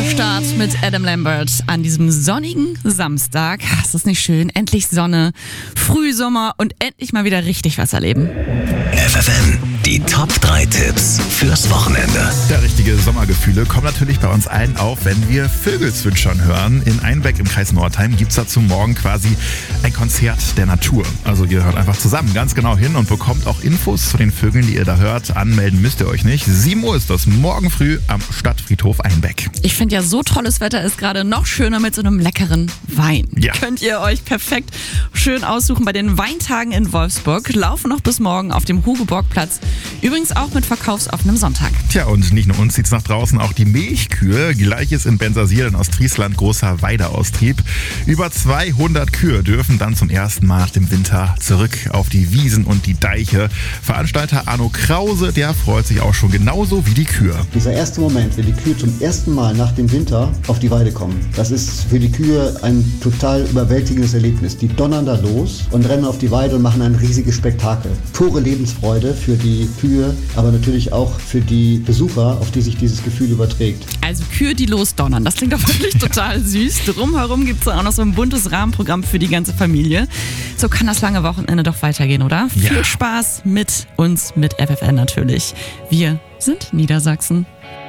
Start mit Adam Lambert an diesem sonnigen Samstag. Ist das nicht schön? Endlich Sonne, Frühsommer und endlich mal wieder richtig was erleben. FFN, die Top 3 Tipps fürs Wochenende. Ja, richtige Sommergefühle kommen natürlich bei uns allen auf, wenn wir Vögel zwitschern hören. In Einbeck im Kreis Nordheim gibt es dazu morgen quasi ein Konzert der Natur. Also ihr hört einfach zusammen ganz genau hin und bekommt auch Infos zu den Vögeln, die ihr da hört. Anmelden müsst ihr euch nicht. 7 Uhr ist das morgen früh am Stadtfriedhof Einbeck. Ich finde ja, so tolles Wetter ist gerade noch schöner mit so einem leckeren Wein. Ja. Könnt ihr euch perfekt schön aussuchen bei den Weintagen in Wolfsburg. Laufen noch bis morgen auf dem Hugo-Borg-Platz. Übrigens auch mit verkaufsoffenem Sonntag. Tja, und nicht nur uns zieht's nach draußen, auch die Milchkühe. Gleiches in Bensersiel in Ostfriesland, großer Weideaustrieb. Über 200 Kühe dürfen dann zum ersten Mal nach dem Winter zurück auf die Wiesen und die Deiche. Veranstalter Arno Krause, der freut sich auch schon genauso wie die Kühe. Dieser erste Moment, wenn die Kühe zum ersten Mal nach dem Winter auf die Weide kommen, das ist für die Kühe ein total überwältigendes Erlebnis. Die donnern da los und rennen auf die Weide und machen ein riesiges Spektakel. Pure Lebensfreude für die Kühe, aber natürlich auch für die Besucher, auf die sich dieses Gefühl überträgt. Also Kühe, die losdonnern. Das klingt doch wirklich total süß. Drumherum gibt es auch noch so ein buntes Rahmenprogramm für die ganze Familie. So kann das lange Wochenende doch weitergehen, oder? Ja. Viel Spaß mit uns, mit FFN natürlich. Wir sind Niedersachsen.